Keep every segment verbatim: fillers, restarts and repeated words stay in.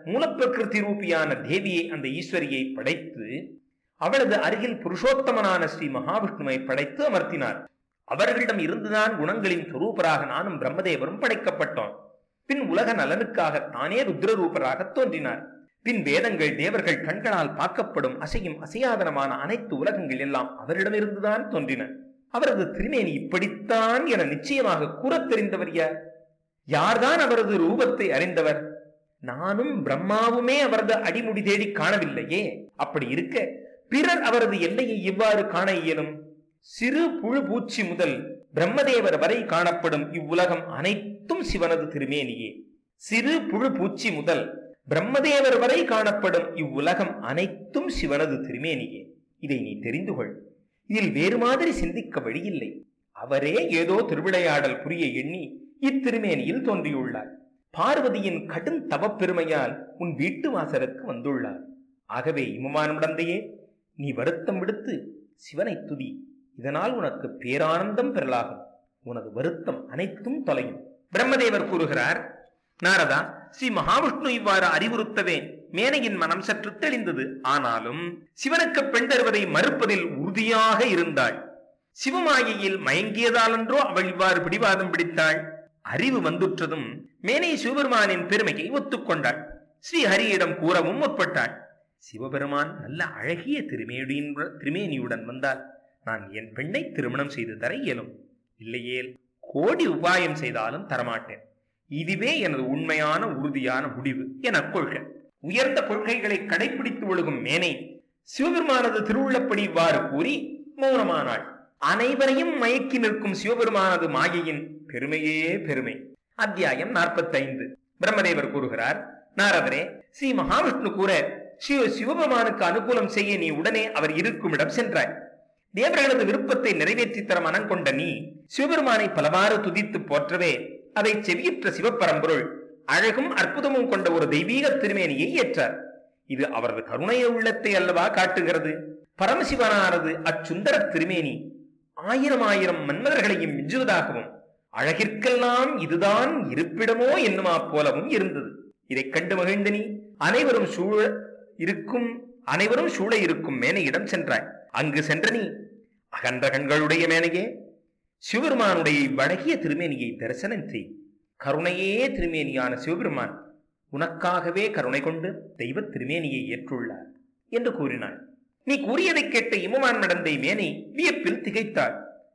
மூலப்பிரகிருதி ரூபியான தேவியை, அந்த ஈஸ்வரியை படைத்து அவளது அருகில் புருஷோத்தமனான ஸ்ரீ மகாவிஷ்ணுவை படைத்து அமர்த்தினார். அவர்களிடம் இருந்துதான் குணங்களின் சொரூபராக நானும் பிரம்மதேவரும் படைக்கப்பட்டோம். பின் உலக நலனுக்காக தானே ருத்ரரூபராக தோன்றினார். பின் வேதங்கள், தேவர்கள், கண்களால் பார்க்கப்படும் அசையும் அசையாதனமான அனைத்து உலகங்கள் எல்லாம் அவரிடமிருந்துதான் தோன்றின. அவரது திருமேனி இப்படித்தான் என நிச்சயமாக கூறத் தெரிந்தவர் யார்? யார்தான் அவரது ரூபத்தை அறிந்தவர்? நானும் பிரம்மாவுமே அவரது அடிமுடி தேடி காணவில்லையே. அப்படி இருக்க பிறர் அவரது எல்லையை இவ்வாறு காண இயலும்? சிறு புழு பூச்சி முதல் பிரம்மதேவர் வரை காணப்படும் இவ்வுலகம் அனைத்தும் சிவனது திருமேனியே. சிறு புழு பூச்சி முதல் பிரம்மதேவர் வரை காணப்படும் இவ்வுலகம் அனைத்தும் சிவனது திருமேனியே. இதை நீ தெரிந்து கொள். இதில் வேறு மாதிரி சிந்திக்க வழியில்லை. அவரே ஏதோ திருவிளையாடல் புரிய எண்ணி இத்திருமேனியில் தோன்றியுள்ளார். பார்வதியின் கடும் தவப்பெருமையால் உன் வீட்டு வாசலுக்கு வந்துள்ளார். ஆகவே இமமானுடந்தையே, நீ வருத்தம் விடுத்து சிவனை துதி. இதனால் உனக்கு பேரானந்தம் பெறலாகும். உனது வருத்தம் அனைத்தும் தொலையும். பிரம்மதேவர் கூறுகிறார், நாரதா, ஸ்ரீ மகாவிஷ்ணு இவ்வாறு அறிவுறுத்தவே மேனையின் மனம் சற்று தெளிந்தது. ஆனாலும் சிவனுக்கு பெண் தருவதை மறுப்பதில் உறுதியாக இருந்தாள். சிவமாயையில் மயங்கியதாலன்றோ அவள் இவ்வாறு பிடிவாதம் பிடித்தாள். அறிவு வந்துற்றதும் மேனை சிவபெருமானின் பெருமையை ஒத்துக்கொண்டாள். ஸ்ரீ ஹரியிடம் கூறவும் முற்பட்டாள். சிவபெருமான் நல்ல அழகிய திருமேனியின் திருமேனியுடன் வந்தால் நான் என் பெண்ணை திருமணம் செய்து தர இயலும். இல்லையேல் கோடி உபாயம் செய்தாலும் தரமாட்டேன். இதுவே எனது உண்மையான உறுதியான முடிவு என கொள்க. உயர்ந்த கொள்கைகளை கடைபிடித்து ஒழுகும் மேனை சிவபெருமானது திருவுள்ளப்படி இவ்வாறு கூறி மௌனமானாள். அனைவரையும் மயக்கி நிற்கும் சிவபெருமானது மாயையின் பெருமையே பெருமை. அத்தியாயம் நாற்பத்தி ஐந்து. பிரம்மதேவர் கூறுகிறார், நாரதரே, ஸ்ரீ மகாவிஷ்ணு கூற சிவ சிவபெருமானுக்கு அனுகூலம் செய்ய நீ உடனே அவர் இருக்கும் இடம் சென்றாய். தேவர்களது விருப்பத்தை நிறைவேற்றி தர மனம் கொண்ட நீ சிவபெருமானை பலவாறு துதித்து போற்றவே அதை செவியுற்ற சிவப்பரம்பொருள் அழகும் அற்புதமும் கொண்ட ஒரு தெய்வீக திருமேனியை ஏற்றார். இது அவரது கருணைய உள்ளத்தை அல்லவா காட்டுகிறது. பரமசிவனானது அச்சுந்தர திருமேனி ஆயிரம் ஆயிரம் மன்மதர்களையும் மிஞ்சுவதாகவும் அழகிற்கெல்லாம் இதுதான் இருப்பிடமோ என்னுமா போலவும் இருந்தது. இதை கண்டு மகிழ்ந்த நீ அனைவரும் சூழ இருக்கும் அனைவரும் சூழ இருக்கும் மேனையிடம் சென்றாய். அங்கு சென்ற நீ அகன்ற கண்களுடைய மேனையே, சிவபெருமானுடைய வழகிய திருமேனியை தரிசனம் செய். கருணையே திருமேனியான சிவபெருமான் உனக்காகவே கருணை கொண்டு தெய்வ திருமேனியை ஏற்றுள்ளார் என்று கூறினாள். நீ கூறியதை கேட்ட இமமான் நடந்தை மேனை வியப்பில் திகைத்தாள்.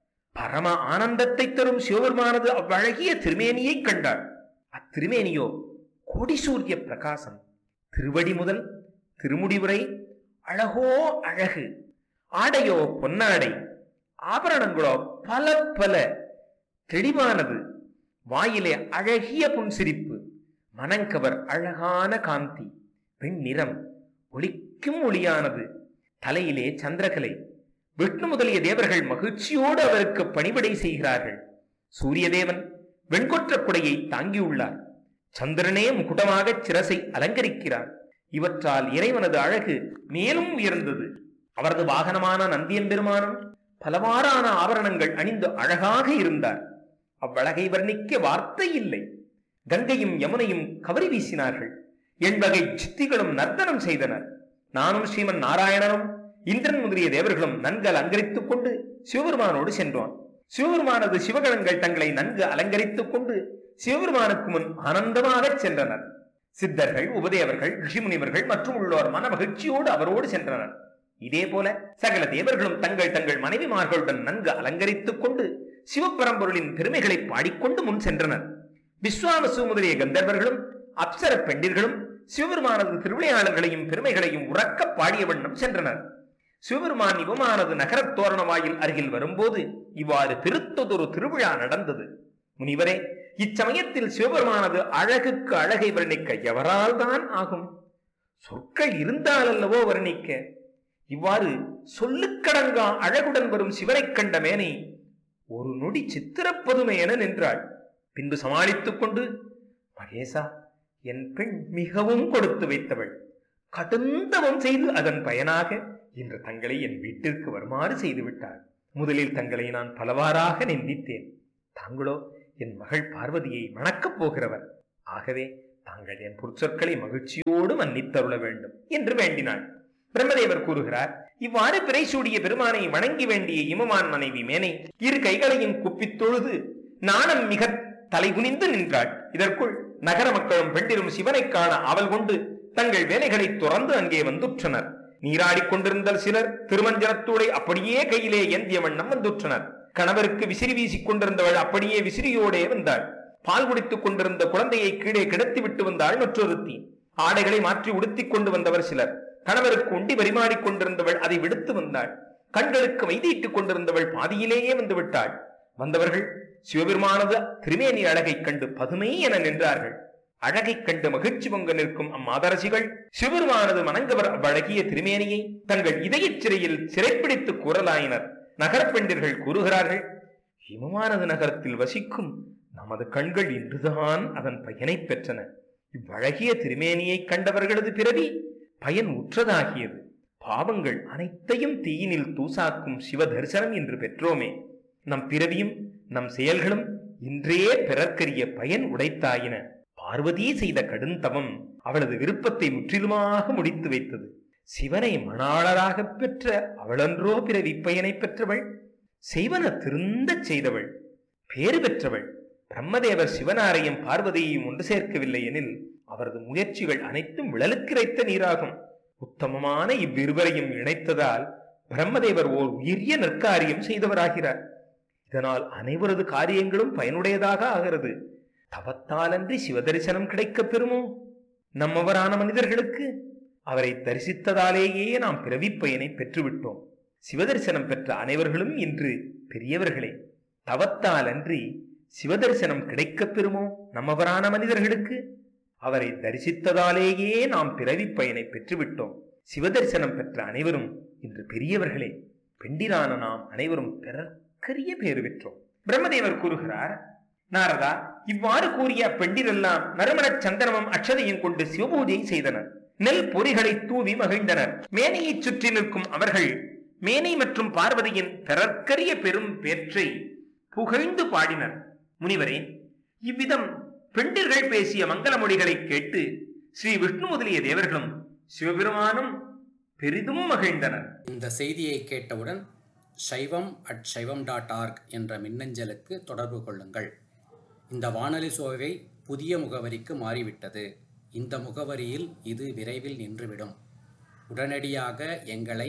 பரம ஆனந்தத்தை தரும் சிவபெருமானது அவ்வழகிய திருமேனியை கண்டாள். அத்திருமேனியோ கோடி சூரிய பிரகாசம். திருவடி முதல் திருமுடி வரை அழகோ அழகு. ஆடையோ பொன்னாடை, ஆபரணங்களோ பல பல தெளிவானது. வாயிலே அழகிய புன்சிரிப்பு, மனங்கவர் அழகான காந்தி, வெண்ணிறம், ஒளிக்கும் ஒளியானது. தலையிலே சந்திரகலை. விஷ்ணு முதலிய தேவர்கள் மகிழ்ச்சியோடு அவருக்கு பணிபடை செய்கிறார்கள். சூரிய தேவன் வெண்கொற்ற குடையை தாங்கியுள்ளார். சந்திரனே முகுடமாக சிரசை அலங்கரிக்கிறார். இவற்றால் இறைவனது அழகு மேலும் உயர்ந்தது. அவரது வாகனமான நந்தியம்பெருமானும் பலவாறான ஆபரணங்கள் அணிந்து அழகாக இருந்தார். அவ்வழகை வர்ணிக்க வார்த்தை இல்லை. கங்கையும் யமுனையும் கவரி வீசினார்கள். எண்வகை சித்திகளும் நர்த்தனம் செய்தனர். நானும் ஸ்ரீமன் நாராயணனும் இந்திரன் முதலிய தேவர்களும் நன்கு அலங்கரித்துக் கொண்டு சிவபெருமானோடு சென்றோம். சிவபெருமானது சிவகணங்கள் தங்களை நன்கு அலங்கரித்துக் கொண்டு சிவபெருமானுக்கு முன் ஆனந்தமாக சென்றனர். சித்தர்கள், உபதேவர்கள், ரிஷிமுனிவர்கள் மற்றும் உள்ளோர் மன மகிழ்ச்சியோடு அவரோடு சென்றனர். இதே போல சகல தேவர்களும் தங்கள் தங்கள் மனைவிமார்களுடன் நன்கு அலங்கரித்துக் கொண்டு சிவபரம்பொருளின் பெருமைகளை பாடிக்கொண்டு முன் சென்றனர். விஸ்வாவசு முதலிய கந்தர்வர்களும் அப்சர பெண்டிர்களும் சிவபெருமானது திருவிளையாடல்களையும் பெருமைகளையும் உறக்க பாடிய வண்ணம் சென்றனர். சிவபெருமான் இவமானது நகரத் தோரண வாயில் அருகில் வரும்போது இவ்வாறு பெருத்ததொரு திருவிழா நடந்தது. முனிவரே, இச்சமயத்தில் சிவபெருமானது அழகுக்கு அழகை வர்ணிக்க எவரால் தான் ஆகும்? சொற்கள் இருந்தால் அல்லவோ வர்ணிக்க. இவ்வாறு சொல்லுக்கடங்கா அழகுடன் வரும் சிவனை கண்ட மேனை ஒரு நொடி சித்திரப்பதுமை என நின்றாள். பின்பு சமாளித்துக் கொண்டு, மகேசா, என் பெண் மிகவும் கொடுத்து வைத்தவள். கடுந்தவம் செய்து அதன் பயனாக இன்று தங்களை என் வீட்டிற்கு வருமாறு செய்து விட்டாள். முதலில் தங்களை நான் பலவாறாக நிந்தித்தேன். தாங்களோ என் மகள் பார்வதியை மணக்கப் போகிறவர். ஆகவே தாங்கள் என் பொற்சொற்களை மகிழ்ச்சியோடு மன்னித்தருள வேண்டும் என்று வேண்டினாள். பிரம்மதேவர் கூறுகிறார், இவ்வாறு பிறை சூடிய பெருமானை வணங்கி வேண்டிய இமவான் மனைவி மேனை இரு கைகளையும் குப்பித் தொழுது நாணம் மிக தலைகுனிந்து நின்றாள். இதற்குள் நகர மக்களும் பெண்டிரும் சிவனை காண அவள் கொண்டு தங்கள் வேலைகளை துறந்து அங்கே வந்துற்றனர். நீராடிக் கொண்டிருந்த சிலர் திருமஞ்சனத்தோடு அப்படியே கையிலே ஏந்திய வண்ணம் வந்துற்றனர். கணவருக்கு விசிறி வீசிக் கொண்டிருந்தவள் அப்படியே விசிறியோடே வந்தாள். பால் குடித்துக் கொண்டிருந்த குழந்தையை கீழே கிடத்தி விட்டு வந்தாள் மற்றொருத்தி. ஆடைகளை மாற்றி உடுத்திக் கொண்டு வந்தவர் சிலர். கணவருக்கு உண்டி பரிமாறிக் கொண்டிருந்தவள் அதை விடுத்து வந்தாள். கண்களுக்கு வைத்திட்டுக் கொண்டிருந்தவள் பாதியிலேயே வந்து விட்டாள். வந்தவர்கள் சிவபெருமானது திருமேனி அழகை கண்டு பதுமை என நின்றார்கள். அழகை கண்டு மகிழ்ச்சி பொங்க நிற்கும் அம்மாதரசிகள் சிவபெருமானது மணங்கவர் அவ்வழகிய திருமேனியை தங்கள் இதய சிறையில் சிறைப்பிடித்து கூறலாயினர். நகரப்பெண்டிர்கள் கூறுகிறார்கள், இமமானது நகரத்தில் வசிக்கும் நமது கண்கள் இன்றுதான் அதன் பயனை பெற்றன. இவ்வழகிய திருமேனியை கண்டவர்களது பிறவி பயன் உற்றதாகியது. பாவங்கள் அனைத்தையும் தீயினில் தூசாக்கும் சிவ தரிசனம் என்று பெற்றோமே. நம் பிறவியும் நம் செயல்களும் இன்றே பிறர்க்கரிய பயன் உடைத்தாயின. பார்வதி செய்த கடுந்தவம் அவளது விருப்பத்தை முற்றிலுமாக முடித்து வைத்தது. சிவனை மணாளராக பெற்ற அவளன்றோ பிறவி பயனை பெற்றவள், செய்வன திருந்த செய்தவள், பேறு பெற்றவள். பிரம்மதேவர் சிவனாரையும் பார்வதியையும் ஒன்று சேர்க்கவில்லை எனில் அவரது முயற்சிகள் அனைத்தும் விழலுக்கிரைத்த நீராகும். உத்தமமான இவ்விருவரையும் இணைத்ததால் பிரம்மதேவர் ஓர் உயரிய நற்காரியம் செய்தவராகிறார். இதனால் அனைவரது காரியங்களும் பயனுடையதாக ஆகிறது. தவத்தாலன்றி சிவதரிசனம் கிடைக்க பெறுமோ? நம்மவரான மனிதர்களுக்கு அவரை தரிசித்ததாலேயே நாம் பிறவி பயனை பெற்றுவிட்டோம். சிவதரிசனம் பெற்ற அனைவர்களும் இன்று பெரியவர்களே. தவத்தால் அன்றி சிவதரிசனம் கிடைக்க பெறுமோ நம்மவரான மனிதர்களுக்கு? அவரை தரிசித்ததாலேயே நாம் பிறவி பயனை பெற்றுவிட்டோம். சிவதரிசனம் பெற்ற அனைவரும் இன்று பெரியவர்களே. பெண்டிரான நாம் அனைவரும் பிறர்க்கரிய பேறு பெற்றோம். பிரம்மதேவர் கூறுகிறார், நாரதா, இவ்வாறு கூறிய பெண்டிரெல்லாம் நறுமணச் சந்தனமும் அக்ஷதையும் கொண்டு சிவபூஜை செய்தனர். நெல் பொறிகளை தூவி மகிழ்ந்தனர். மேனையை சுற்றி நிற்கும் அவர்கள் மேனை மற்றும் பார்வதியின் பிறர்க்கரிய பெரும் பேற்றை புகழ்ந்து பாடினர். முனிவரே, இவ்விதம் பெண்டிர்கள் பேசிய மங்கள மொழிகளை கேட்டு ஸ்ரீ விஷ்ணு முதலிய தேவர்களும் சிவபெருமானும் பெரிதும் மகிழ்ந்தனர். இந்த செய்தியை கேட்டவுடன் சைவம் அட் சைவம் டாட் ஆர்க் என்ற மின்னஞ்சலுக்கு தொடர்பு கொள்ளுங்கள். இந்த வானொலி சோவை புதிய முகவரிக்கு மாறிவிட்டது. இந்த முகவரியில் இது விரைவில் நின்றுவிடும். உடனடியாக எங்களை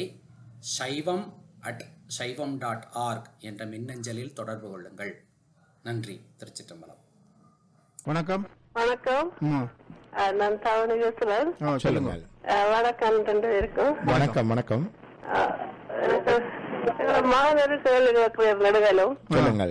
சைவம் அட் சைவம் டாட் ஆர்க் என்ற மின்னஞ்சலில் தொடர்பு கொள்ளுங்கள். நன்றி. திருச்சிற்றம்பலம். வணக்கம். வணக்கம். நான் தவணை பேசுறேன். சொல்லுங்க. வணக்கம். ரெண்டு பேருக்கும் வணக்கம். வணக்கம். மாணவர் கேள்வி கேட்கிறேன். நெடுகலும் சொல்லுங்கள்.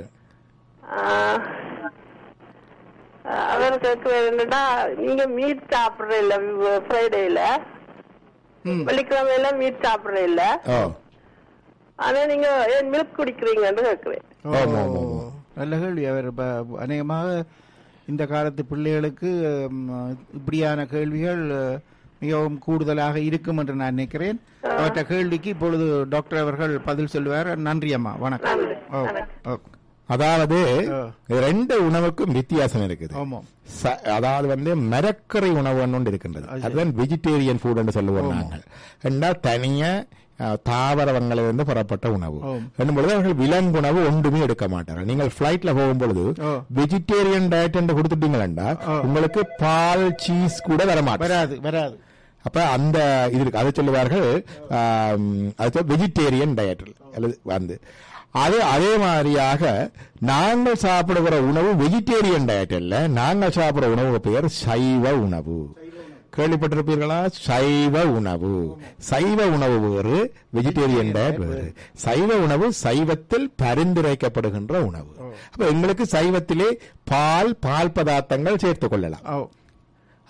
அவர் கேட்கிறேன்டா, நீங்க மீட் சாப்பிடுற இல்ல ஃப்ரைடேல, வெள்ளிக்கிழமையில மீட் சாப்பிடுற இல்ல, ஆனா நீங்க ஏன் மில்க் குடிக்கிறீங்கன்னு கேட்கிறேன். நல்ல கேள்வி. அவர் அநேகமாக இந்த காலத்து பிள்ளைகளுக்கு இப்படியான கேள்விகள் மிகவும் கூடுதலாக இருக்கும் என்று நான் நினைக்கிறேன். அவற்ற கேள்விக்கு இப்பொழுது டாக்டர் அவர்கள் பதில் சொல்லுவார். நன்றி அம்மா. வணக்கம். அதாவது ரெண்டு உணவுக்கும் வித்தியாசம் இருக்குது. அதாவது வந்து மரக்கரை உணவு ஒன்று இருக்கின்றது, அதுதான் வெஜிடேரியன் ஃபுட் என்று சொல்லுவோம் நாங்கள். ரெண்டாவது தனியா தாவரங்களிலிருந்து புறப்பட்ட உணவு என்னும்பொழுது அவர்கள் விலங்குணவு ஒன்றுமே எடுக்க மாட்டார்கள். நீங்கள் பிளைட்ல போகும்பொழுது வெஜிடேரியன் டயட் என்று கொடுத்துட்டீங்களா உங்களுக்கு பால் சீஸ் கூட வரமாட்டாது வராது. அப்ப அந்த இது இருக்கு, அதை சொல்லுவார்கள் வெஜிடேரியன் டயட் வந்து. அது அதே மாதிரியாக நாங்கள் சாப்பிடுகிற உணவு வெஜிடேரியன் டயட் இல்ல, நாங்கள் சாப்பிடுற உணவு பெயர் சைவ உணவு. கேள்விப்பட்டிருப்பீர்களா? சைவ உணவு. சைவ உணவு வேறு, வெஜிடேரியன் டயட் வேறு. சைவ உணவு சைவத்தில் பரிந்துரைக்கப்படுகின்ற உணவு. அப்ப எங்களுக்கு சைவத்திலே பால் பால் பதார்த்தங்கள் சேர்த்துக் கொள்ளலாம்.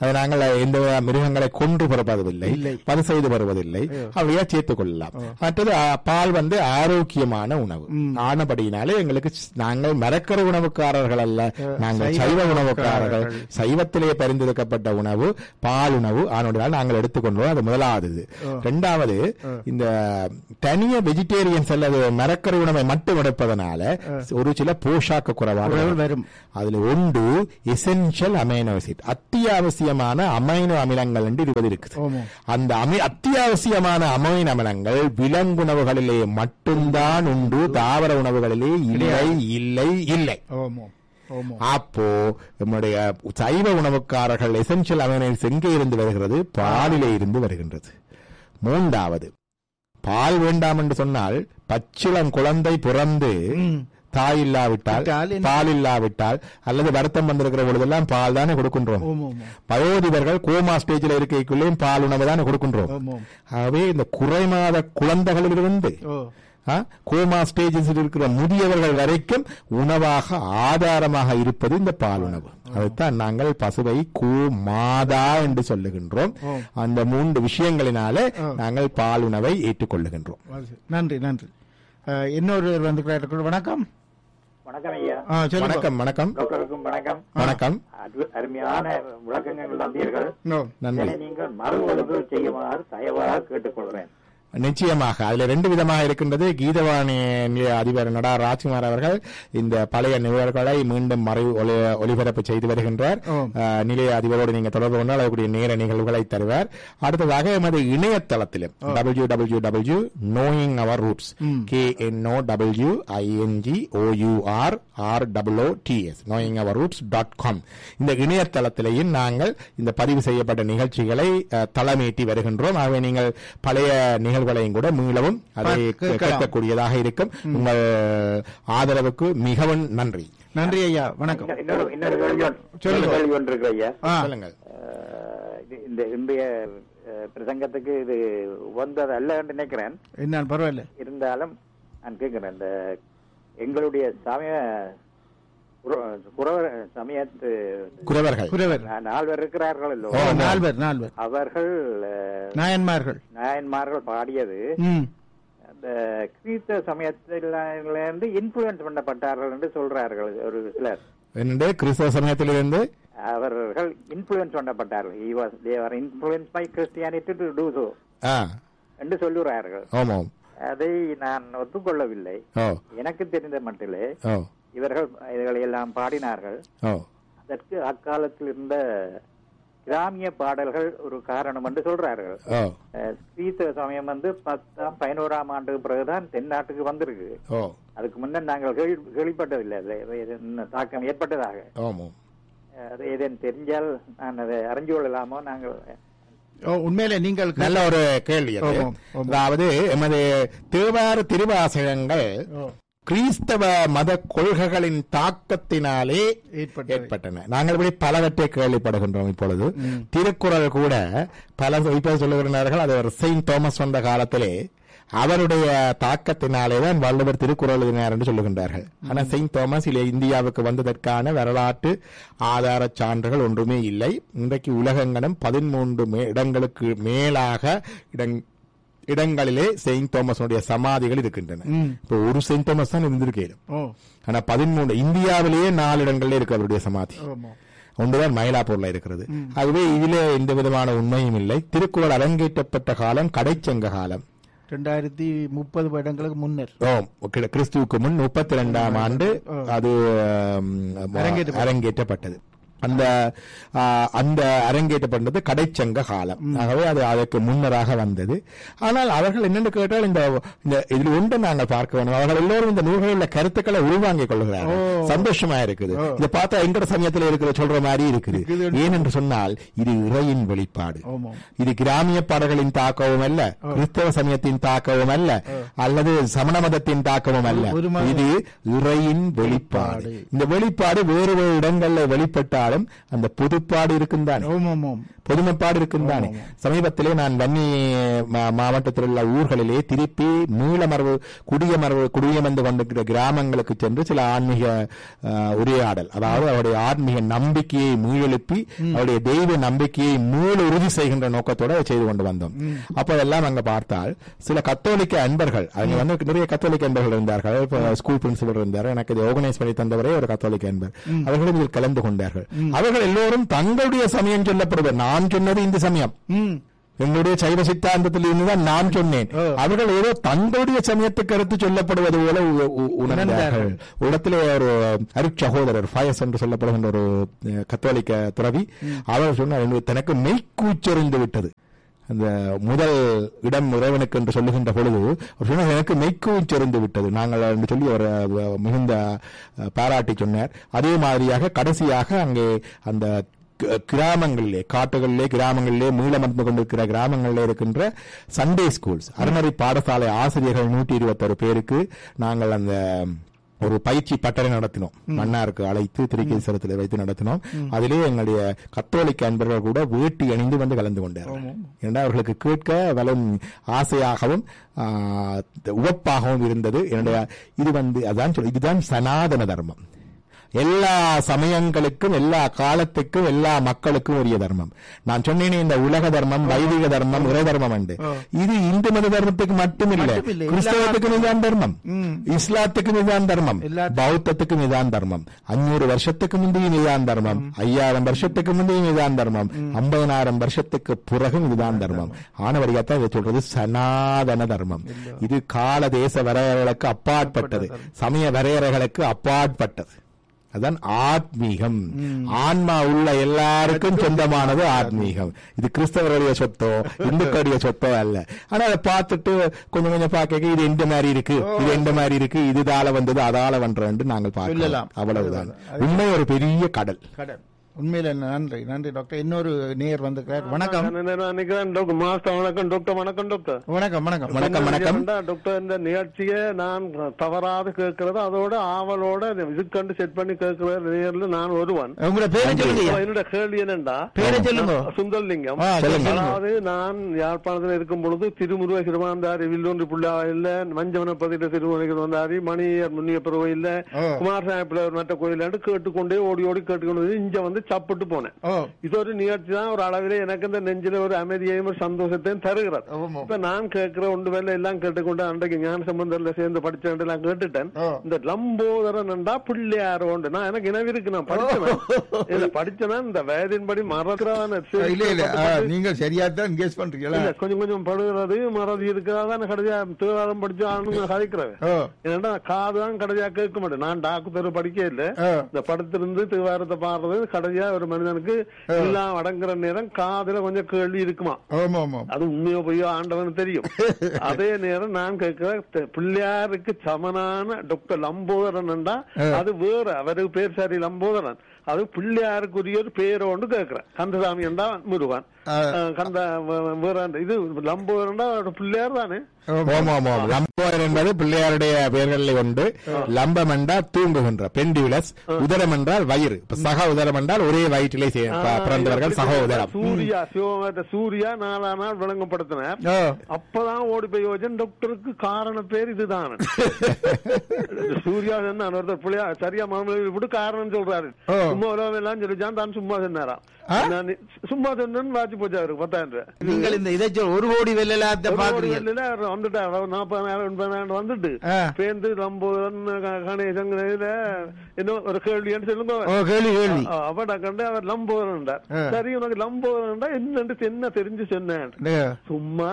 அதை நாங்கள் எந்த மிருகங்களை கொன்று பிறப்பதில்லை, பது செய்து வருவதில்லை, அவையா சேர்த்துக் கொள்ளலாம். மற்றது பால் வந்து ஆரோக்கியமான உணவு ஆனபடியினாலே எங்களுக்கு நாங்கள் மரக்கரை உணவுக்காரர்கள் அல்ல, நாங்கள் சைவ உணவுக்காரர்கள். சைவத்திலே பரிந்துரைக்கப்பட்ட உணவு பால் உணவு ஆனோடால் நாங்கள் எடுத்துக்கொண்டோம். அது முதலாவது. இரண்டாவது, இந்த தனிய வெஜிடேரியன்ஸ் அல்லது மரக்கரை உணவை மட்டும் எடுப்பதனால ஒரு சில போஷாக்கு குறைபாடு வரும். அதுல ஒன்று எசென்ஷியல் அமைனோ ஆசிட், அத்தியாவசியமான அமைனோ அமிலங்கள் என்று இருபது இருக்குது. அந்த அமி அத்தியாவசியமான அமைனோ அமிலங்கள் விலங்குணவுகளிலே மட்டும்தான் உண்டு, தாவர உணவுகளிலே இல்லை இல்லை இல்லை. அப்போ நம்முடைய சைவ உணவுக்காரர்கள் எசென்ஷியல் அமைனோ ஆசிட் எங்கே இருந்து வருகிறது? பாலிலே இருந்து வருகின்றது. மூன்றாவது, பால் வேண்டாம் என்று சொன்னால் பச்சிளம் குழந்தை பிறந்து தாய் இல்லாவிட்டால், பால் இல்லாவிட்டால் அல்லது வருத்தம் வந்திருக்கிற பொழுதெல்லாம் பால் தானே கொடுக்கின்றோம். வயோதிபர்கள் கோமா ஸ்டேஜில் இருக்கைக்குள்ளேயும் பால் உணவு தானே கொடுக்கின்றோம். ஆகவே இந்த குறைமாத குழந்தைகளிலிருந்து கோமா ஸ்டேஜில் இருக்கிற முதியவர்கள் வரைக்கும் உணவாக ஆதாரமாக இருப்பது இந்த பால் உணவு. அதுதான் நாங்கள் பசுவை கோமாதா என்று சொல்லுகின்றோம். அந்த மூன்று விஷயங்களினாலே நாங்கள் பால் உணவை ஏற்றுக்கொள்ளுகின்றோம். நன்றி நன்றி. இன்னொரு வந்து வணக்கம். வணக்கம் ஐயா. வணக்கம். வணக்கம் டாக்டருக்கும் வணக்கம். வணக்கம். அருமையான விளக்கங்கள் தந்தீர்கள். நன்றி. நீங்கள் மறு ஒழுங்கு செய்யுமாறு தயவாக கேட்டுக்கொள்கிறேன். நிச்சயமாக அதுல ரெண்டு விதமாக இருக்கின்றது. கீதவாணி அதிபர் நடா ராஜ்குமார் அவர்கள் இந்த பழைய நிகழ்வுகளை மீண்டும் மறை ஒலிபரப்பு செய்து வருகின்றார். நிலைய அதிபரோடு நீங்க தொடர்பு கொண்டால் அதற்குரிய நேர நிகழ்வுகளை தருவார். அடுத்ததாக எமது இணையதளத்திலும் W W W knowing our roots K N O W I N G O you are R double O D S knowing our roots dot com இந்த இணையதளத்திலேயும் நாங்கள் இந்த பதிவு செய்யப்பட்ட நிகழ்ச்சிகளை தளமேற்றி வருகின்றோம். ஆகவே நீங்கள் பழைய நிகழ்வு கூட மீளவும் அதை கேட்கக்கூடியதாக இருக்கும். உங்கள் ஆதரவுக்கு மிகவும் நன்றி. நன்றி ஐயா. வணக்கம். இன்னொரு கேள்வி ஒன்று இருக்கு ஐயா. சொல்லுங்கள். இந்த இன்றைய பிரசங்கத்துக்கு இது வந்தது அல்ல என்று நினைக்கிறேன். என்ன பரவாயில்ல இருந்தாலும் நான் கேட்கிறேன், இந்த எங்களுடைய சமய சமயத்து குறவர்கள் நால்வர் இருக்கிறார்கள், நால்வர் நால்வர் அவர்கள் நாயன்மார்கள் நாயன்மார்கள் பாடியது அந்த கிறிஸ்தவ சமயத்திலிருந்து இன்ஃபுளுன்ஸ் பண்ணப்பட்டார்கள் என்று சொல்றார்கள் ஒரு சிலர். என்னண்டு கிறிஸ்தவ சமயத்திலிருந்து அவர்கள் influence பண்ணப்பட்டார்கள். he was they were influenced by Christianity to do so என்று சொல்லுகிறார்கள். ஆமாம். அதை நான் ஒத்துக்கொள்ளவில்லை. எனக்கு தெரிந்த மட்டிலே இவர்கள் இவர்களை எல்லாம் பாடினார்கள். அதற்கு அக்காலத்தில் இருந்த கிராமிய பாடல்கள் ஒரு காரணம் என்று சொல்றார்கள். கிறிஸ்தவ சமயம் வந்து பத்தாம் பதினோராம் ஆண்டுக்கு பிறகுதான் தென்னாட்டுக்கு வந்திருக்கு. அதுக்கு முன்னர் நாங்கள் கேள்விப்பட்டதில்லை தாக்கம் ஏற்பட்டதாக. அது ஏதேனும் தெரிஞ்சால் நான் அதை அறிஞ்சு கொள்ளலாமோ? நாங்கள் உண்மையிலே நீங்கள் நல்ல ஒரு கேள்வி. அதாவது எமது தேவார திருவாசகங்கள் கிறிஸ்தவ மத கொள்கைகளின் தாக்கத்தினாலே ஏற்பட்டன. நாங்கள் இப்படி பலவற்றை கேள்விப்படுகின்றோம். இப்பொழுது திருக்குறள் கூட பல இப்ப சொல்லுகிறார்கள், அது செயின்ட் தாமஸ் வந்த காலத்திலே அவருடைய தாக்கத்தினாலேதான் வள்ளுவர் திருக்குறள் எழுதினார் என்று சொல்லுகின்றார்கள். ஆனால் செயின்ட் தாமஸ் இந்தியாவுக்கு வந்ததற்கான வரலாற்று ஆதார சான்றுகள் ஒன்றுமே இல்லை. இன்றைக்கு உலகங்களும் பதிமூன்று இடங்களுக்கு மேலாக இடங் இடங்களிலே செயின்ட் தாமஸுடைய சமாதிகள் இருக்கின்றன. இப்போ ஒரு செயின்ட் தாமஸ் தான் இருந்திருக்கேன். ஆனா பதிமூன்று இந்தியாவிலேயே நாலு இடங்கள்ல இருக்கு அவருடைய சமாதி. ஒன்றுதான் மயிலாப்பூர்ல இருக்கிறது. ஆகவே இதிலே எந்த விதமான உண்மையும் இல்லை. திருக்குறள் அரங்கேற்றப்பட்ட காலம் கடைச்சங்க காலம், இரண்டாயிரத்தி முப்பது வருடங்களுக்கு முன்னர். கிறிஸ்துவுக்கு முன் முப்பத்தி இரண்டாம் ஆண்டு அது அரங்கேற்றப்பட்டது. அந்த அந்த அரங்கேற்றப்பட்டது கடைச்சங்க காலம். ஆகவே அது அதற்கு முன்னராக வந்தது. ஆனால் அவர்கள் என்னென்னு கேட்டால் இந்த இதில் ஒன்று நாங்கள் பார்க்க வேண்டும், அவர்கள் எல்லோரும் இந்த நூல்களில் கருத்துக்களை உள்வாங்கிக் கொள்கிறார்கள். சந்தோஷமா இருக்குது. இதை பார்த்தா எங்கட சமயத்தில் இருக்கிற சொல்ற மாதிரி இருக்குது. ஏனென்று சொன்னால் இது இறையின் வெளிப்பாடு. இது கிராமிய பாடல்களின் தாக்கமும் அல்ல, கிறிஸ்தவ சமயத்தின் தாக்கமும் அல்ல, அல்லது சமண மதத்தின் தாக்கமும் அல்ல. இது இறையின் வெளிப்பாடு. இந்த வெளிப்பாடு வேறு வேறு இடங்களில் வெளிப்பட்டால் அந்த புதுப்பாடு இருக்கும் தான். பொதுமைப்பாடு இருக்கும் தானே. சமீபத்திலே நான் வன்னி மாவட்டத்தில் உள்ள ஊர்களிலே திருப்பி மீளமரபு குடியமரபு குடியமர்ந்து கொண்டிருக்கிற கிராமங்களுக்கு சென்று சில ஆன்மீக உரையாடல், அதாவது அவருடைய ஆன்மீக நம்பிக்கையை மீளெழுப்பி அவருடைய தெய்வ நம்பிக்கையை மீள உறுதி செய்கின்ற நோக்கத்தோடு செய்து கொண்டு வந்தோம். அப்போதெல்லாம் அங்க பார்த்தால் சில கத்தோலிக்க அன்பர்கள், அங்க வந்து நிறைய கத்தோலிக்க அன்பர்கள் இருந்தார்கள். ஸ்கூல் பிரின்சிபல் இருந்தார், எனக்கு இதை ஆர்கனைஸ் பண்ணி தந்தவரே ஒரு கத்தோலிக்க அன்பர், அவர்களும் இதில் கலந்து கொண்டார்கள். அவர்கள் எல்லோரும் தங்களுடைய சமயம் சொல்லப்படுவர். நான் சொன்னது இந்த சமயம், எங்களுடைய சைவ சித்தாந்தத்தில் இருந்துதான் நான் சொன்னேன். அவர்கள் ஏதோ தங்களுடைய சமயத்துக்கு கருத்து சொல்லப்படுவது போல உணர்ந்தார்கள். இடத்திலே ஒரு அருட்சகோதரர் ஃபயஸ் என்று சொல்லப்படுகின்ற ஒரு கத்தோலிக்க துறவி, அவர் சொன்னார், தனக்கு மெய்க்கூச்செறிந்து விட்டது. அந்த முதல் இடம் இறைவனுக்கு என்று சொல்லுகின்ற பொழுது எனக்கு மெய்க்கூச்செறிந்து விட்டது நாங்கள் என்று சொல்லி ஒரு மிகுந்த பாராட்டி சொன்னார். அதே மாதிரியாக கடைசியாக அங்கே அந்த கிராமங்களிலே, காட்டுகளிலே, கிராமங்களிலே, மீளமர்ந்து கொண்டிருக்கிற கிராமங்களிலே இருக்கின்ற சண்டே ஸ்கூல்ஸ், அறநெறி பாடசாலை ஆசிரியர்கள் நூற்றி இருபத்தொரு பேருக்கு நாங்கள் அந்த ஒரு பயிற்சி பட்டறை நடத்தினோம். மன்னாருக்கு அழைத்து திருக்கேசரத்தில் வைத்து நடத்தினோம். அதிலே எங்களுடைய கத்தோலிக்க அன்பர்கள் கூட வேட்டி அணிந்து வந்து கலந்து கொண்டார்கள். ஏன்னா அவர்களுக்கு கேட்க வலும் ஆசையாகவும் உவப்பாகவும் இருந்தது. என்னுடைய இது வந்து அதான் சொல் இதுதான் சனாதன தர்மம். எல்லா சமயங்களுக்கும், எல்லா காலத்துக்கும், எல்லா மக்களுக்கும் உரிய தர்மம். நான் சொன்னேனே இந்த உலக தர்மம், வைதிக தர்மம், இறை தர்மம் உண்டு. இது இந்து மத தர்மத்துக்கு மட்டுமில்லை, கிறிஸ்தவத்துக்கும் இதான் தர்மம், இஸ்லாத்துக்கும் இதான் தர்மம், பௌத்தத்துக்கும் இதான் தர்மம், அஞ்சூறு வருஷத்துக்கு முந்தையும் இதான் தர்மம், ஐயாயிரம் வருஷத்துக்கு முந்தையும் இதான் தர்மம், ஐம்பதனாயிரம் வருஷத்துக்கு பிறகும் இதுதான் தர்மம். ஆனவரியாத்தான் இதை சொல்றது சனாதன தர்மம். இது கால தேச வரையறைகளுக்கு அப்பாற்பட்டது, சமய வரையறைகளுக்கு அப்பாற்பட்டது. அதான் ஆத்மீகம். ஆன்மா உள்ள எல்லாருக்கும் சொந்தமானது ஆத்மீகம். இது கிறிஸ்தவருடைய சொத்தோ இந்துக்களுடைய சொத்தோ அல்ல. ஆனா அதை பார்த்துட்டு கொஞ்சம் கொஞ்சம் பார்க்க இது எந்த மாதிரி இருக்கு, இது எந்த மாதிரி இருக்கு, இதுதால வந்தது அதால வந்தது நாங்கள் பார்க்கலாம். அவ்வளவுதான். உண்மை ஒரு பெரிய கடல். கடல் உண்மையில நன்றி நன்றி டாக்டர். இன்னொரு நேயர் வந்திருக்கிறார். வணக்கம். மாஸ்டர் வணக்கம் டாக்டர். வணக்கம் டாக்டர். வணக்கம் வணக்கம் வணக்கம் வணக்கம் டாக்டர். இந்த நிகழ்ச்சியை நான் தவறாது கேட்கறது, அதோட ஆவலோட இதுக்கண்டு செட் பண்ணி கேட்கிற நேர்ல நான் ஒருவன். உங்களோட பேரை சொல்லுங்க. என்னோட கேள்வி என்னண்டா, பேரை சொல்லுங்க. சுந்தர்லிங்கம். அதாவது நான் யாழ்ப்பாணத்தில் இருக்கும் பொழுது திருமுருக சிறுமாந்தாரி, வில்லொன்று புள்ளா இல்ல, மஞ்சவன பதில திருமுருக வந்தாரி, மணியர் முன்னியப்பர் கோயில், குமாரசாமி மற்ற கோயில் கேட்டுக்கொண்டே ஓடி ஓடி கேட்டுக்கொண்டு இங்க வந்து சாப்பிட்டு போனேன். இது ஒரு நிகழ்ச்சி தான். ஒரு அளவிலே எனக்கு இந்த நெஞ்சில ஒரு அமைதியையும் ஒரு சந்தோஷத்தையும் தருகிறது. இப்ப நான் கேட்கிற ஒன்று வேலை எல்லாம் கேட்டுக்கொண்டு அன்றைக்கு ஞான சம்பந்தர்ல சேர்ந்து படிச்சேன் எல்லாம் கேட்டுட்டேன். இந்த லம்போதரன் என்றா பிள்ளையார் உண்டு. நான் எனக்கு இனவு இருக்கு, நான் படிச்சேன் படிச்சேன்னா இந்த வயதின்படி மறக்கிறதான நீங்க சரியா தான் கேஸ் பண்றீங்களா? கொஞ்சம் கொஞ்சம் படுகிறது மறதி இருக்கிறதான் கடைசியா தேவாரம் படிச்சு ஆளுங்க கதைக்கிறேன். ஏன்னா காதுதான் கடைசியா கேட்க மாட்டேன். நான் டாக்டர் படிக்க இல்லை, இந்த படத்திலிருந்து தேவாரத்தை பாடுறது கடைசியா ஒரு மனிதனுக்கு எல்லாம் அடங்குற நேரம் காதுல கொஞ்சம் கேள்வி இருக்குமா, அது உண்மையோ பொய்யோ ஆண்டவன் தெரியும். அதே நேரம் நான் கேட்கிற பிள்ளையாருக்கு சமனான டாக்டர் லம்போதரன், அது வேற, அவருக்கு பேர் சரி லம்போதரன், அது பிள்ளையாருக்குரிய ஒரு பேரை ஒன்று கேட்கிறேன். கந்தசாமி என்றா முருகன், கந்த வேற இது லம்போதரன்டா பிள்ளையார் தானே. லம்போதரன் என்பது பிள்ளையாருடைய பெயர்களில் உண்டு. லம்பம் என்றால் தூங்குகின்ற பெண்டியுலஸ், உதரம் என்றால் வயிறு, சக உதரம் என்றால் ஒரே வயிற்றிலே பிறந்தவர்கள் சக உதரம். சூர்யா சிவமேட்ட சூர்யா நாலா நாள் விளங்கப்படுத்தினார். அப்பதான் ஓடி போய் யோஜன் டாக்டருக்கு காரண பேர் இதுதான். சூர்யா ஒருத்தர் பிள்ளையா சரியா மாமலை விட்டு காரணம் சொல்றாரு. சும்மா உலகம் எல்லாம் சொல்லிச்சான், தான் சும்மா சொன்னாராம். சும்மா சொன்னு வாட்சி போச்சு அவருக்கு பத்தாயிரம் ரூபாய். நீங்கள் இந்த இதை ஒரு கோடி வெள்ள வந்துட்டாரு, நாற்பதாயிரம் எண்பதாயிரம் வந்துட்டு பேருந்து லம்போதரன் கணேசன் இன்னும் ஒரு கேள்வின்னு சொல்லுங்க. அவட கண்டு அவர் லம்போதரன். சரி உனக்கு லம்போதரன் என்னன்னு என்ன தெரிஞ்சு சொன்னேன், சும்மா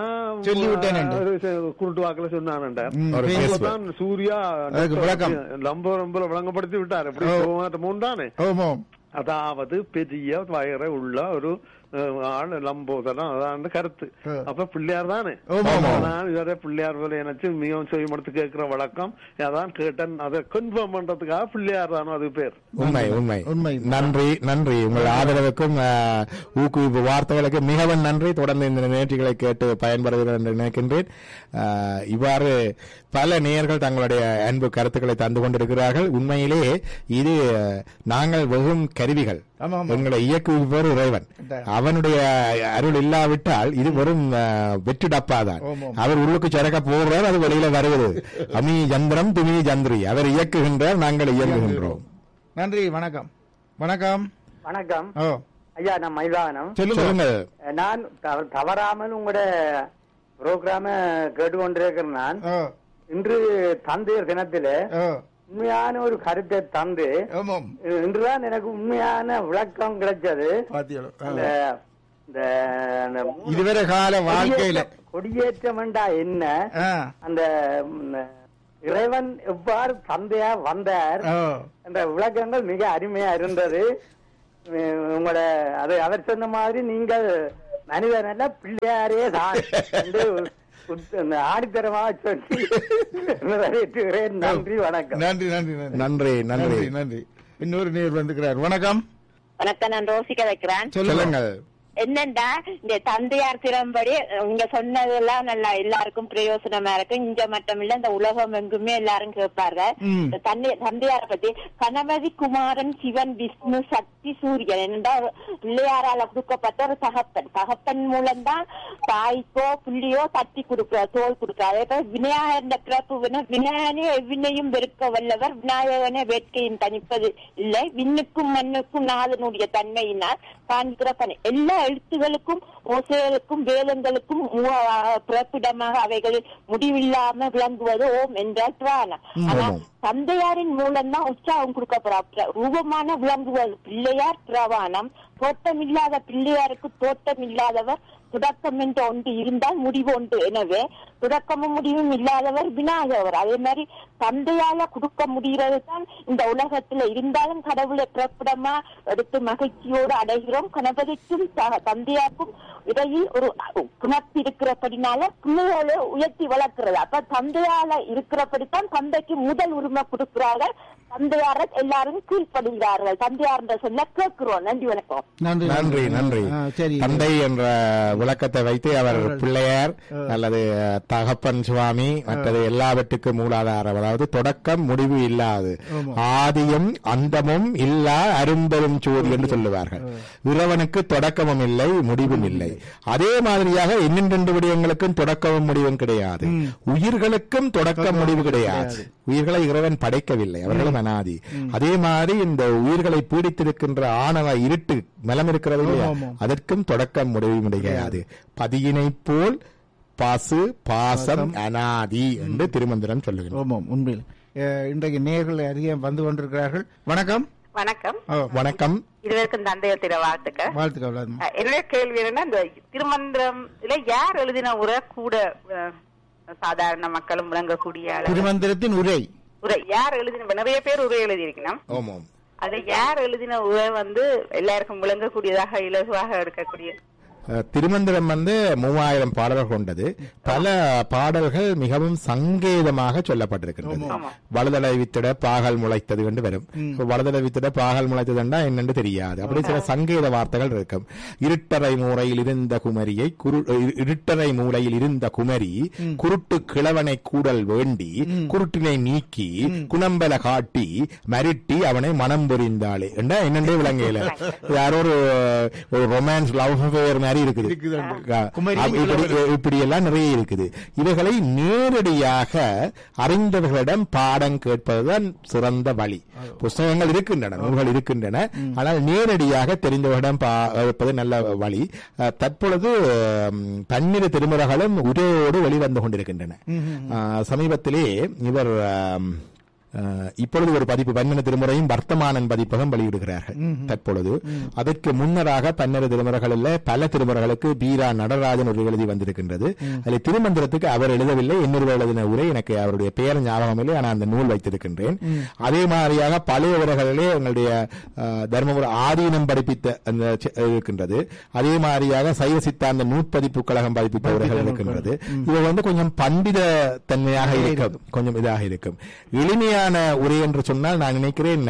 குருட்டு வாக்குல சொன்னான். சூர்யா லம்போதரன் போல விளங்கப்படுத்தி விட்டார். எப்படி மூன்றானே, அதாவது பெரிய வயரை உள்ள ஒரு ஆள் லம்போதரன், அதான் கருத்து. அப்ப பிள்ளையார் தானே. நான் இதோட பிள்ளையார் போல நினைச்சு மிகவும் செய்யமடுத்து கேட்கிற வழக்கம். அதான் கேட்டேன், அதை கன்ஃபார்ம் பண்றதுக்காக பிள்ளையார் தானோ அது பேர். உண்மை உண்மை உண்மை. நன்றி நன்றி. உங்கள் ஆதரவுக்கும் ஊக்குவிப்பு வார்த்தைகளுக்கு மிகவும் நன்றி. தொடர்ந்து இந்த நிகழ்ச்சிகளை கேட்டு பயன்படுகிறேன் என்று நினைக்கின்றேன். இவ்வாறு பல நேயர்கள் தங்களுடைய அன்பு கருத்துக்களை தந்து கொண்டிருக்கிறார்கள். உண்மையிலே இது நாங்கள் வெறும் கருவிகள், எங்களை இயக்குபவர் இறைவன். அவனுடைய அருள் இல்லாவிட்டால் இது வெறும் வெற்றி டப்பாதான். அவர் உள்ளுக்கு சரக்க போடுறார், அது வெளியில வருவது. அமி சந்திரம் துமி சந்திரி, அவர் இயக்குகின்றார், நாங்கள் இயங்குகின்றோம். நன்றி. வணக்கம். வணக்கம். வணக்கம் ஐயா, நான் மைதானம். சொல்லுங்க. நான் தவறாமல் உங்களோட புரோகிராம கேட்டுக்கொண்டிருக்கிறேன். நான் இன்று தந்தையர் தினத்தில உண்மையான ஒரு கருத்தை தந்து இன்றுதான் எனக்கு உண்மையான விளக்கம் கிடைச்சது. இதுவரை கால வாழ்க்கையில கொடியேற்றம் என்றா என்ன, அந்த இறைவன் எவ்வாறு தந்தையா வந்தார் என்ற விளக்கங்கள் மிக அருமையா இருந்தது. உங்களோட அது அவர் சொன்ன மாதிரி நீங்கள் மனிதன் அல்ல பிள்ளையாரே தான் ஆடித்தரமாக சொல்லி நிறைவேற்றுகிறேன். நன்றி, வணக்கம். நன்றி நன்றி நன்றி நன்றி நன்றி. இன்னொரு நேர் வந்துக்கிறார். வணக்கம். வணக்கம், நான் ரோசிக்க வைக்கிறேன். சொல்லுங்க. என்னண்டா இந்த தந்தையார் திறம்படி இங்க சொன்னதெல்லாம் நல்லா எல்லாருக்கும் பிரயோசனமா இருக்கு. இங்க மட்டும் இல்ல, இந்த உலகம் எங்குமே எல்லாரும் கேட்பார்கள் தந்தையார பத்தி. கணபதி, குமாரன், சிவன், விஷ்ணு, சக்தி, சூரியன் என்னடா பிள்ளையாரால கொடுக்கப்பட்ட ஒரு தகப்பன். தகப்பன் மூலம்தான் தாய்க்கோ புள்ளியோ தட்டி கொடுக்க தோல் கொடுக்காது. இப்ப விநாயகன் பிறப்பு விநாயகனே எவ்வினையும் வெறுக்க வல்லவர், விநாயகனே வேட்கையும் தணிப்பது இல்லை, விண்ணுக்கும் மண்ணுக்கும் நாதனுடைய தன்மையினால் காண்கிற பணி. எல்லா எழுத்துகளுக்கும் ஓசைகளுக்கும் வேதங்களுக்கும் பிறப்பிடமாக அவைகளில் முடிவில்லாம விளங்குவது ஓம் என்றால் பிராணம். ஆனா தந்தையாரின் மூலம்தான் உற்சாகம் கொடுக்கப்படுற ரூபமான விளங்குவது பிள்ளையார் பிரவாணம். தோட்டம் இல்லாத பிள்ளையாருக்கு தோட்டம் இல்லாதவர், தொடக்கம் என்று ஒன்று இருந்தால் முடிவு ஒன்று. எனவே தொடக்கமும் முடிவும் இல்லாதவர் விநாயகர். அதே மாதிரி தந்தையால கொடுக்க முடிகிறது தான் இந்த உலகத்துல இருந்தாலும் கடவுளை பிறப்பிடமா எடுத்து மகிழ்ச்சியோடு அடைகிறோம். கணபதிக்கும் தந்தையாருக்கும் இடையில் ஒரு குணத்து இருக்கிறபடினால பிள்ளைகளை உயர்த்தி வளர்க்கிறது. அப்ப தந்தையால இருக்கிறபடித்தான் தந்தைக்கு முதல் உரிமை கொடுக்கிறார்கள். தந்தையார எல்லாரும் கீழ்படுகிறார்கள். தந்தையார் என்ற சொல்ல கேட்கிறோம். நன்றி, வணக்கம். நன்றி நன்றி. தந்தை என்ற விளக்கத்தை வைத்து அவர் பிள்ளையார் அல்லது தகப்பன் சுவாமி மற்றது எல்லாவற்றுக்கும் மூலாதாரம், அதாவது தொடக்கம் முடிவு இல்லாது ஆதியும் அந்தமும் இல்லா அரும்பெரும் சோதி என்று சொல்லுவார்கள். இறைவனுக்கு தொடக்கமும் இல்லை முடிவும் இல்லை. அதே மாதிரியாக இன்னெண்டு விடயங்களுக்கும் தொடக்கமும் முடிவும் கிடையாது. உயிர்களுக்கும் தொடக்கம் முடிவு கிடையாது. உயிர்களை இறைவன் படைக்கவில்லை, அவர்களும் அனாதி. அதே மாதிரி இந்த உயிர்களை பீடித்திருக்கின்ற ஆணவ இருட்டு மலம் இருக்கிறது இல்லையா, அதற்கும் தொடக்கம் முடிவும் கிடையாது. பதியினை போல் பாசு பாசம் அனாதி என்று திருமந்திரம் சொல்லுகிறோம். உண்மையில் இன்றைக்கு நேர்கள் அதிகம் வந்து கொண்டிருக்கிறார்கள். வணக்கம். வணக்கம். வணக்கம். இருவருக்கும் தந்தையர் தின வாழ்த்துக்கள். வாழ்த்துக்கள். என்னுடைய கேள்வி என்னன்னா, இந்த திருமந்திரம் யார் எழுதின உரை கூட சாதாரண மக்களும் விளங்கக்கூடிய திருமந்திரத்தின் உரை உரை யார் எழுதின? நிறைய பேர் உரை எழுதியிருக்கணும். அது யார் எழுதின உரை வந்து எல்லாருக்கும் விளங்கக்கூடியதாக இலகுவாக இருக்கக்கூடிய? திருமந்திரம் வந்து மூவாயிரம் பாடல்கள் கொண்டது. பல பாடல்கள் மிகவும் சங்கேதமாக சொல்லப்பட்டிருக்கின்றது. வலதலை வித்திட பாகல் முளைத்தது என்று வரும். வலதலை வித்திட பாகல் முளைத்ததுன்னா என்னன்னு தெரியாது. அப்படி சில சங்கேத வார்த்தைகள் இருக்கும். இருட்டறை மூலையில் இருந்த குமரியை இருட்டறை மூலையில் இருந்த குமரி குருட்டு கிழவனை கூடல் வேண்டி குருட்டினை நீக்கி குணம்பல காட்டி மருட்டி அவனை மனம் புரிந்தாளே என்ன என்னண்டே விளங்கையில யாரோ ஒரு ரொமான்ஸ் லவ் அஃபேர் மாதிரி இருக்குது. இப்படி எல்லாம் நிறைய இருக்குது. இவைகளை நேரடியாக அறிந்தவர்களிடம் பாடம் கேட்பதுதான் சிறந்த வழி. புஸ்தகங்கள் இருக்கின்றன, நூல்கள் இருக்கின்றன, ஆனால் நேரடியாக தெரிந்தவர்களிடம் கேட்பது நல்ல வழி. தற்பொழுது பன்னிரு திருமுறைகளும் உரையோடு வெளிவந்து கொண்டிருக்கின்றன. சமீபத்திலே இவர் இப்பொழுது ஒரு பதிப்பு பன்னெண்டு திருமுறையும் வர்த்தமானன் பதிப்பகம் வெளியிடுகிறார்கள் தற்பொழுது. அதற்கு முன்னராக பன்னெண்டு திருமுறைகளில் பல திருமுறைகளுக்கு பீரா நடராஜன் ஒரு எழுதி வந்திருக்கின்றது. அதில் திருமந்திரத்துக்கு அவர் எழுதவில்லை, இன்னொரு எழுதின உரை எனக்கு அவருடைய பெயர் ஞாபகம் இல்லை, ஆனால் அந்த நூல் வைத்திருக்கின்றேன். அதே மாதிரியாக பழைய உரைகளிலே எங்களுடைய தர்மபுர ஆதீனம் படிப்பித்த அந்த இருக்கின்றது. அதே மாதிரியாக சைவ சித்தாந்த நூற்பதிப்பு கழகம் பதிப்பித்த உரைகள் இருக்கின்றது. இது வந்து கொஞ்சம் பண்டித தன்மையாக இருக்கும், கொஞ்சம் இதாக இருக்கும். எளிமையாக எளிமையான உரை என்று சொன்னால் நான் நினைக்கிறேன்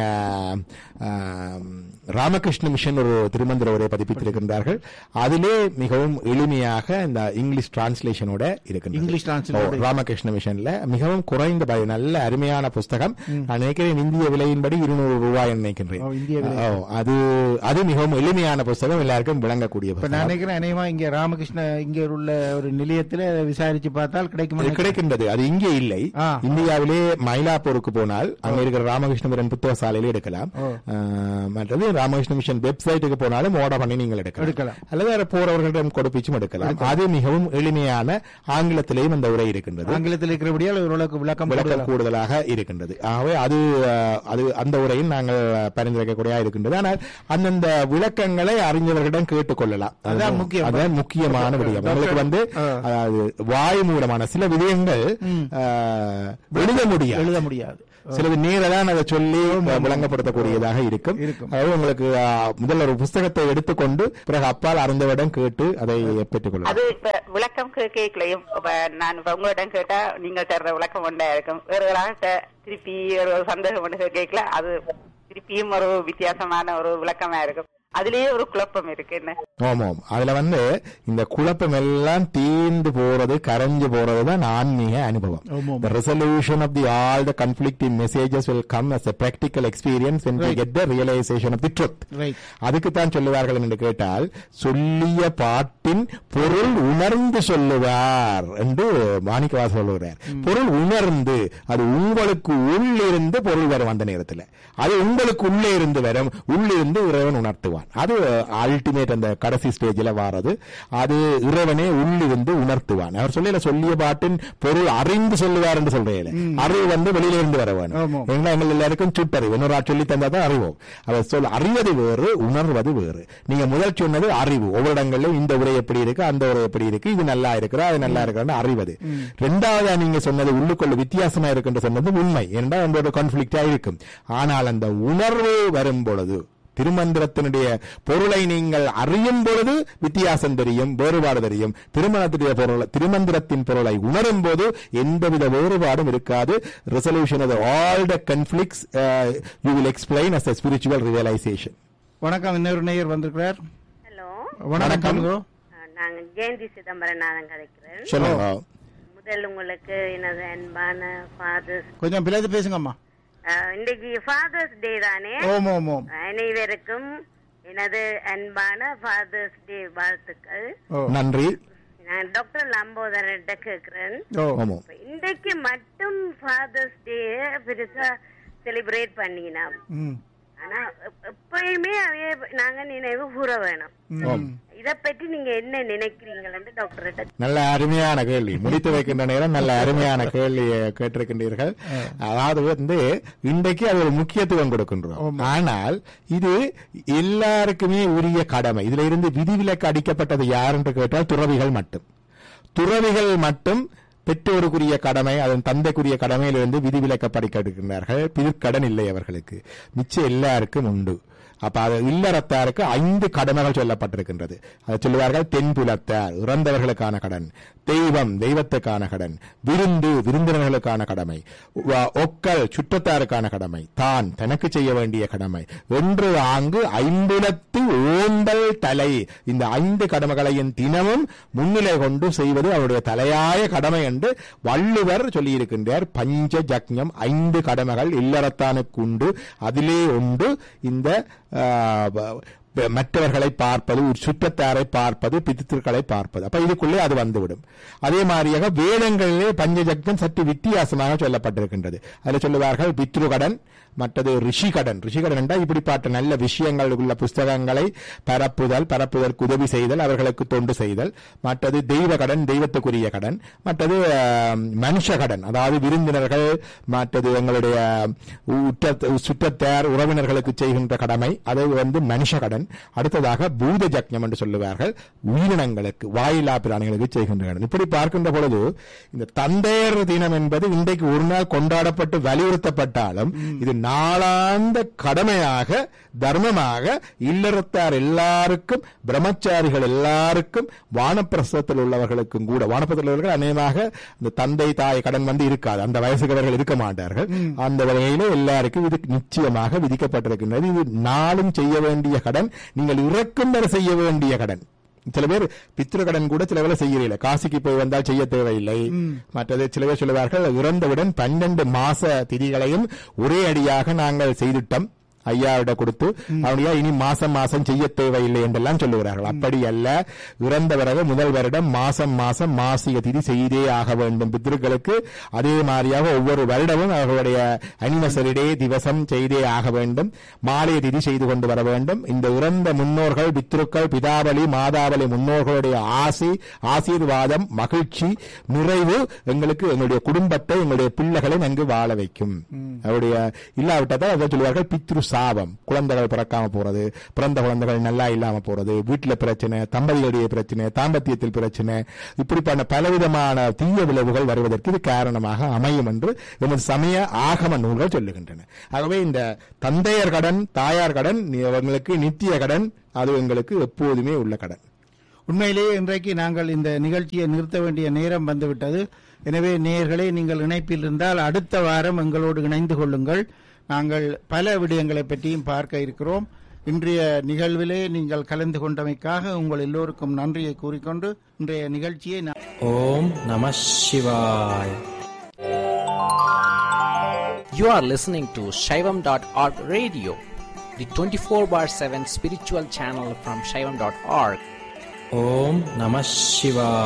ராமகிருஷ்ண மிஷன் ஒரு திருமந்திர உரை பதிப்பித்திருக்கின்றார்கள். அதிலே மிகவும் எளிமையாக இந்த இங்கிலீஷ் டிரான்ஸ்லேஷனோட இருக்கு. இங்கிலீஷ் ராமகிருஷ்ண மிஷன்ல மிகவும் குறைந்த நல்ல அருமையான புஸ்தகம். நான் நினைக்கிறேன் இந்திய விலையின்படி இருநூறு ரூபாய் நினைக்கின்றேன். அது அது மிகவும் எளிமையான புஸ்தகம், எல்லாருக்கும் விளங்கக்கூடிய புத்தகம். நான் நினைக்கிறேன் அநேகமா இங்க ராமகிருஷ்ண இங்க உள்ள ஒரு நிலையத்தில் விசாரிச்சு பார்த்தால் கிடைக்கும் கிடைக்கின்றது. அது இங்கே இல்லை, இந்தியாவிலே மயிலாப்பூருக்கு போனால் அங்க இருக்கிற ராமகிருஷ்ணபுரம் புத்தக சாலையில எடுக்கலாம். மற்றது ராமகிருஷ்ண மிஷன் வெப்சைட்டுக்கு போனாலும் ஓட பண்ணி நீங்கள் எடுக்கலாம், அல்லது வேற போறவர்களிடம் கொடுப்பிச்சும் எடுக்கலாம். அது மிகவும் எளிமையான ஆங்கிலத்திலேயும் அந்த உரை இருக்கின்றது. ஆங்கிலத்தில் இருக்கிறபடியால் ஓரளவுக்கு விளக்கம் விளக்கம் கூடுதலாக இருக்கின்றது. ஆகவே அது அது அந்த உரையும் நாங்கள் பரிந்துரைக்கக்கூடிய இருக்கின்றது. ஆனால் அந்தந்த விளக்கங்களை அறிஞர்களிடம் கேட்டுக்கொள்ளலாம். அதுதான் முக்கியம், அதுதான் முக்கியமான விடயம். உங்களுக்கு வந்து வாய் மூலமான சில விடயங்கள் எழுத முடியாது எழுத முடியாது சிலது நேரதான் அதை சொல்லி விளங்கப்படுத்தக்கூடியதாக இருக்கும். அதாவது உங்களுக்கு முதல்ல ஒரு புஸ்தகத்தை எடுத்துக்கொண்டு பிறகு அப்பால் அறிந்தவரிடம் கேட்டு அதை பெற்றுக் கொள்ளும். அது இப்ப விளக்கம் கேட்கலையும் நான் உங்களிடம் கேட்டா நீங்க தர்ற விளக்கம் ஒன்றா இருக்கும். வேறு திருப்பி ஒரு சந்தேகம் ஒன்று கேட்கல, அது திருப்பியும் ஒரு வித்தியாசமான ஒரு விளக்கமா இருக்கும். அதுலயே ஒரு குழப்பம் இருக்கு. என்ன ஆமாம், அதுல வந்து இந்த குழப்பம் எல்லாம் தீர்ந்து போறது, கரைஞ்சு போறதுதான் ஆன்மீக அனுபவம். The resolution of the all the conflicting messages will come as a practical experience when we get the realization of the truth. அதுக்குத்தான் சொல்லுவார்கள் என்று கேட்டால், சொல்லிய பாட்டின் பொருள் உணர்ந்து சொல்லுவார் என்று மாணிக்கவாசகர் சொல்லுகிறார். பொருள் உணர்ந்து, அது உங்களுக்கு உள்ளிருந்து பொருள் வரும். அந்த நேரத்தில் அது உங்களுக்கு உள்ளே இருந்து வரும், உள்ளிருந்து இறைவன் உணர்த்துவான். அது அல்டிமேட் அந்த கடைசி ஸ்டேஜில் வாரது. அது இறைவனே உள்ளிருந்து உணர்த்துவான். அவர் சொல்ல சொல்லிய பாட்டின் பொருள் அறிந்து சொல்லுவார் என்று சொல்றேன். அறிவு வந்து வெளியில இருந்து வர வேணும். எங்கள் எல்லாருக்கும் சுட்டறிவு இன்னொரு சொல்லி தந்தாதான் அறிவோம். அவர் சொல் அறிவது வேறு, உணர்வது வேறு. நீங்க முதல் சொன்னது அறிவு. ஒவ்வொரு இடங்களிலும் இந்த உரை எப்படி இருக்கு, அந்த உரை எப்படி இருக்கு, இது நல்லா இருக்கிறா, அது நல்லா இருக்கிறான்னு அறிவது. ரெண்டாவதா நீங்க சொன்னது உள்ளுக்குள்ள வித்தியாசமா இருக்குன்னு சொன்னது உண்மை. ஏன்னா உங்களோட கான்ஃபிளிக்டா இருக்கும். ஆனால் அந்த உணர்வு வரும் பொழுது, திருமந்திரத்தினுடைய பொருளை நீங்கள் அறியும் பொழுது வித்தியாசம் தெரியும், வேறுபாடு தெரியும். திருமணத்துடைய பொருள், திருமந்திரத்தின் பொருளை உணரும் போது எந்தவித வேறுபாடும் இருக்காது. Resolution of all the கான்ஃபிளிக்ட்ஸ் you will explain as a spiritual realisation. வணக்கம், இன்னொரு நேயர் வந்திருக்கிறார். ஹலோ வணக்கம். நாங்க ஜெயந்தி சிதம்பரநாதன் கதைக்கிறேன். சொல்லுங்க. முதல் உங்களுக்கு எனது அன்பான ஃபாதர்ஸ். கொஞ்சம் பிளந்து பேசுங்கம்மா. இன்றைக்கு ஃபாதர்ஸ் டே தானே? அனைவருக்கும் எனது அன்பான ஃபாதர்ஸ் டே வாழ்த்துக்கள். நன்றி. நான் டாக்டர் லம்போதரன்ட்ட கேக்குறேன், இன்றைக்கு மட்டும் ஃபாதர்ஸ் டே பெருசா செலிப்ரேட் பண்ணினோம். ஆனா எப்பயுமே அவைய நாங்க நினைவு கூற வேணும். இத பற்றி நீங்க என்ன நினைக்கிறீங்கன்னு டாக்டர். நல்ல அருமையான கேள்வி. முடித்து வைக்கின்ற நேரம் நல்ல அருமையான கேள்வி கேட்டிருக்கின்றீர்கள். அதாவது வந்து இன்றைக்கு அது ஒரு முக்கியத்துவம் கொடுக்கின்றோம். ஆனால் இது எல்லாருக்குமே உரிய கடமை. இதுல இருந்து விதிவிலக்கு அடிக்கப்பட்டது யார் என்று கேட்டால் துறவிகள் மட்டும். துறவிகள் மட்டும் பெற்றோருக்குரிய கடமை, அதன் தந்தைக்குரிய கடமையிலிருந்து விதிவிலக்கப்படுகிறார்கள். பிற்கடன் இல்லை அவர்களுக்கு. மிச்சம் எல்லாருக்கும் உண்டு. அப்ப அது இல்லறத்தாருக்கு ஐந்து கடமைகள் சொல்லப்பட்டிருக்கின்றது. அதை சொல்லுவார்கள் தென்புலத்தார், இறந்தவர்களுக்கான கடன்; தெய்வம், தெய்வத்துக்கான கடன்; விருந்து, விருந்தினர்களுக்கான கடமை; ஒக்கல், சுற்றத்தாருக்கான கடமை; தான், தனக்கு செய்ய வேண்டிய கடமை என்று ஆங்கு ஐம்புலத்து ஓந்தல் தலை. இந்த ஐந்து கடமைகளையும் தினமும் முன்னிலை கொண்டு செய்வது அவருடைய தலையாய கடமை என்று வள்ளுவர் சொல்லியிருக்கின்றார். பஞ்ச ஜக்ஞம், ஐந்து கடமைகள் இல்லறத்தானுக்கு உண்டு. அதிலே உண்டு இந்த மற்றவர்களை பார்ப்பது, சுற்றத்தாரை பார்ப்பது, பித்திருக்களை பார்ப்பது. அப்ப இதுக்குள்ளே அது வந்துவிடும். அதே மாதிரியாக வேதங்களிலே பஞ்சஜக்தம் சற்று வித்தியாசமாக சொல்லப்பட்டிருக்கின்றது. அதில் சொல்லுவார்கள் பித்ருகடன், மற்றது ரிஷிகடன். ரிஷிகடன் என்றால் இப்படிப்பட்ட நல்ல விஷயங்கள் உள்ள புஸ்தகங்களை பரப்புதல், பரப்புதற்கு உதவி செய்தல், அவர்களுக்கு தொண்டு செய்தல். மற்றது தெய்வ கடன், தெய்வத்துக்குரிய கடன். மற்றது மனுஷ கடன், அதாவது விருந்தினர்கள், மற்றது எங்களுடைய சுற்றத்தார், உறவினர்களுக்கு செய்கின்ற கடமை, அது வந்து மனுஷ கடன். அடுத்ததாக பூத ஜக்ஞம் என்று சொல்லுவார்கள், உயிரினங்களுக்கு, வாயிலா பிராணிகளுக்கு செய்கின்ற கடன். இப்படி பார்க்கின்ற பொழுது இந்த தந்தையர் தினம் என்பது இன்றைக்கு ஒரு நாள் கொண்டாடப்பட்டு வலியுறுத்தப்பட்டாலும் இது நாளாந்த கடமையாக தர்மமாக இல்லறத்தார் எல்லாருக்கும் பிரம்மச்சாரிகள் எல்லாருக்கும் வானப்பிரசத்தில் உள்ளவர்களுக்கும் கூட வானப்பிரசத்தில் உள்ளவர்கள் அநேகமாக இந்த தந்தை தாய் கடன் வந்து இருக்காது, அந்த வயசுக்கு அவர்கள் இருக்க மாட்டார்கள். அந்த வகையில எல்லாருக்கும் இது நிச்சயமாக விதிக்கப்பட்டிருக்கின்றது. இது நாளும் செய்ய வேண்டிய கடன், நீங்கள் இறக்கும் வரை செய்ய வேண்டிய கடன். சில பேர் பித்ரு கடன் கூட சில வேலை செய்யறீங்க, காசிக்கு போய் வந்தால் செய்ய தேவையில்லை. மற்றது சில பேர் சொல்லுவார்கள் இறந்தவுடன் பன்னெண்டு மாச திதிகளையும் ஒரே அடியாக நாங்கள் செய்துட்டோம், ஐயாவிட கொடுத்து அவனையா இனி மாசம் மாசம் செய்ய தேவையில்லை என்றெல்லாம் சொல்லுகிறார்கள். அப்படி அல்ல, இறந்த பிறகு முதல் வருடம் மாசம் மாசம் மாசிக திதி செய்தே ஆக வேண்டும் பித்ருக்களுக்கு. அதே மாதிரியாக ஒவ்வொரு வருடமும் அவர்களுடைய அனிவர்சரி டே திவசம் செய்தே ஆக வேண்டும், மாலை திதி செய்து கொண்டு வர வேண்டும். இந்த இறந்த முன்னோர்கள் பித்ருக்கள் பிதாவளி மாதாவளி முன்னோர்களுடைய ஆசை ஆசீர்வாதம் மகிழ்ச்சி நிறைவு எங்களுக்கு எங்களுடைய குடும்பத்தை எங்களுடைய பிள்ளைகளை நன்கு வாழ வைக்கும். அவருடைய இல்லாவிட்டதான் அதை சொல்லுவார்கள் பித்ரு சாபம், குழந்தைகள் பிறக்காம போறது, பிறந்த குழந்தைகள் நல்லா இல்லாம போறது, வீட்டில் பிரச்சனை, தம்பதிகளுடைய பிரச்சனை, தாம்பத்தியத்தில் பிரச்சனை, இப்படிப்பட்ட பலவிதமான தீய விளைவுகள் வருவதற்கு இது காரணமாக அமையும் என்று எமது சமய ஆகம நூல்கள் சொல்லுகின்றன. ஆகவே இந்த தந்தையர் கடன் தாயார் கடன் அவங்களுக்கு நித்திய கடன், அது எங்களுக்கு எப்போதுமே உள்ள கடன். உண்மையிலேயே இன்றைக்கு நாங்கள் இந்த நிகழ்ச்சியை நிறுத்த வேண்டிய நேரம் வந்துவிட்டது. எனவே நேயர்களே, நீங்கள் இணைப்பில் இருந்தால் அடுத்த வாரம் எங்களோடு இணைந்து கொள்ளுங்கள். நாங்கள் பல விடயங்களை பற்றியும் பார்க்க இருக்கிறோம். இன்றைய நிகழ்விலே நீங்கள் கலந்து கொண்டமைக்காக உங்கள் எல்லோருக்கும் நன்றியை கூறிக்கொண்டு இன்றைய நிகழ்ச்சியை ஓம் நம சிவாய். You are listening to Shaivam dot org radio, the twenty-four bar seven spiritual channel from Shaivam dot org. Om Namah Shivaya.